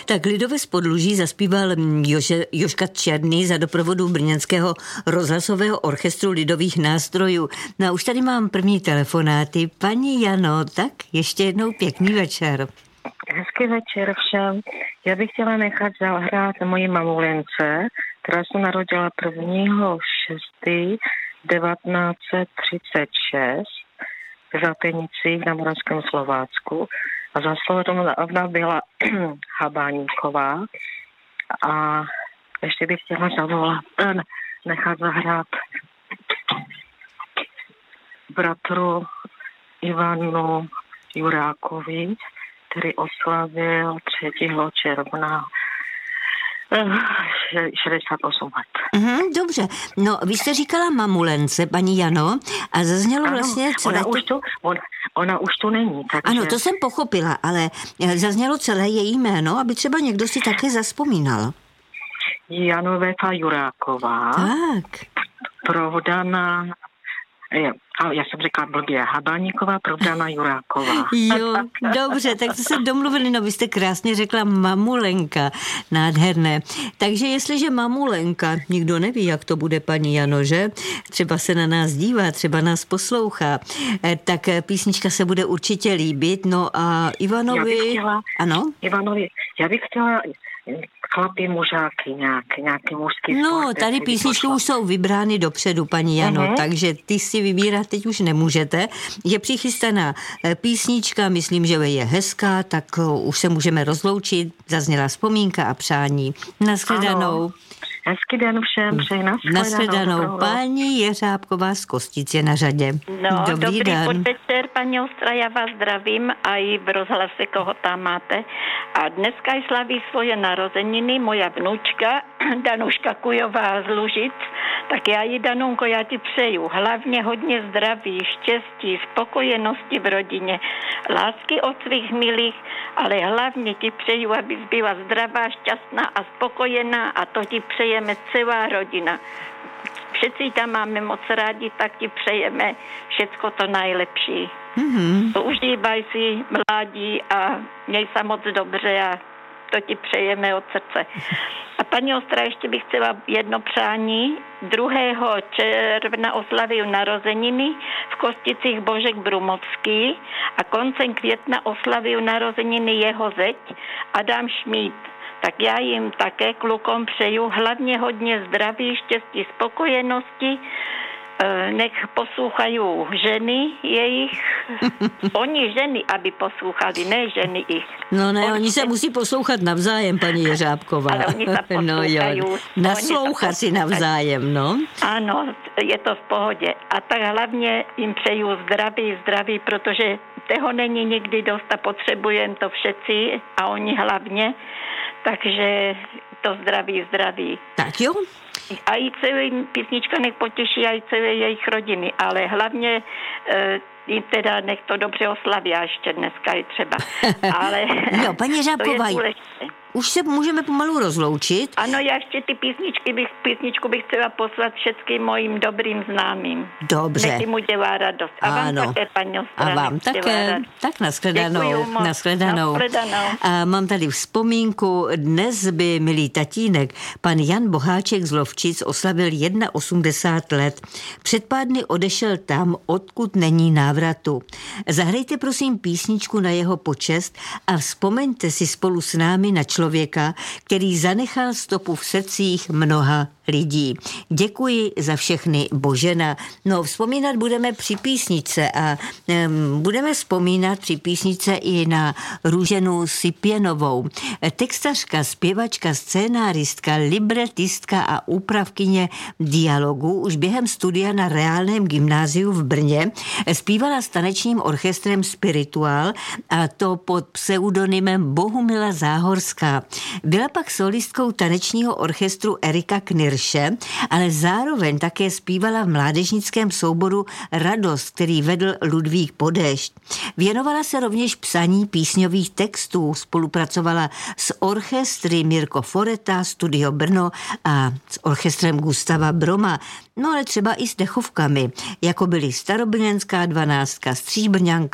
Tak lidové z Podluží zaspíval Jožka Černý za doprovodu brněnského rozhlasového orchestru lidových nástrojů. No a už tady mám první telefonáty. Paní Jano, tak ještě jednou pěkný večer. Hezký večer všem. Já bych chtěla nechat zahrát moji mamulince, která se narodila 1.6.1936 v Žatenicích na Moravském Slovácku. A za ona byla Habáníková. A ještě bych chtěla nechat zahrát bratru Ivanu Jurákovi, který oslavil 3. června 68 let. Dobře. No, vy jste říkala mamulence, paní Jano, a zaznělo ano, vlastně celé... Ona už tu není. Takže... Ano, to jsem pochopila, ale zaznělo celé její jméno, aby třeba někdo si také zazpomínal. Janovéta Juráková. Tak. Provdaná... Já jsem říkala blbě, Habáníková, Provdaná Juráková. Jo, dobře, tak to se domluvili, no vy jste krásně řekla mamulenka, nádherné. Takže jestliže mamulenka, nikdo neví, jak to bude, paní Jano, že? Třeba se na nás dívá, třeba nás poslouchá, tak písnička se bude určitě líbit, no a Ivanovi... Já bych chtěla chlapy, mužáky, nějaký mužský No, sport, tady písničky už jsou vybrány dopředu, paní Jano, takže ty si vybírat teď už nemůžete. Je přichystaná písnička, myslím, že je hezká, tak už se můžeme rozloučit. Zazněla vzpomínka a přání. Nashledanou. Ano. Hezký den všem, přeji nashledanou. Paní Jeřábková z Kostic je na řadě. No, dobrý podvečer, paní Ostra, já vás zdravím a i v rozhlase, koho tam máte. A dneska slaví svoje narozeniny moja vnučka, Danuška Kujová z Lužic. Tak já jí, Danunko, já ti přeju hlavně hodně zdraví, štěstí, spokojenosti v rodině, lásky od svých milých, ale hlavně ti přeju, abys byla zdravá, šťastná a spokojená, a to ti přejeme celá rodina. Všetci tam máme moc rádi, tak ti přejeme všecko to nejlepší. Užívaj si mládí a měj se moc dobře a to ti přejeme od srdce. A paní Ostra, ještě bych chtěla jedno přání. 2. června oslavil narozeniny v Kosticích Božek Brumovský a koncem května oslavil narozeniny jeho zeď Adam Šmíd. Tak já jim také klukom přeju hlavně hodně zdraví, štěstí, spokojenosti. Nech poslouchají ženy jejich. Oni ženy, aby poslouchali, ne ženy jich. No ne, oni se musí poslouchat navzájem, paní Jeřábková. Ale oni se poslouchají. No naslouchat si navzájem, no. Ano, je to v pohodě. A tak hlavně jim přeju zdraví, protože toho není nikdy dost a potřebujeme to všetci a oni hlavně. Takže to zdraví. Tak jo. A i celý písnička nech potěší i celé jejich rodiny, ale hlavně teda nech to dobře oslaví a ještě dneska je třeba. Ale jo, paní Jeřábková, už se můžeme pomalu rozloučit. Ano, já ještě ty písničku bych chtěla poslat všetkým mojím dobrým známým. Dobře. Nech mu dělá radost. A ano. Vám také, paní Ostra. A vám také. Tak nashledanou. Nashledanou. A mám tady vzpomínku. Dnes by milý tatínek, pan Jan Boháček z Lovčic, oslavil 81 let. Před pár dny odešel tam, odkud není návratu. Zahrajte prosím písničku na jeho počest a vzpomeňte si spolu s námi na člověka, který zanechal stopu v srdcích mnoha lidí. Děkuji za všechny, Božena. No, vzpomínat budeme při písničce a budeme vzpomínat při písničce i na Růženu Sipěnovou. Textařka, zpěvačka, scénáristka, libretistka a úpravkyně dialogu už během studia na Reálném gymnáziu v Brně zpívala s tanečním orchestrem Spirituál, a to pod pseudonymem Bohumila Záhorská. Byla pak solistkou tanečního orchestru Erika Knirše, ale zároveň také zpívala v mládežnickém souboru Radost, který vedl Ludvík Podešť. Věnovala se rovněž psaní písňových textů, spolupracovala s orchestry Mirko Foreta, Studio Brno a s orchestrem Gustava Broma. No ale třeba i s dechovkami, jako byly Starobrněnská 12, Stříbrňanka,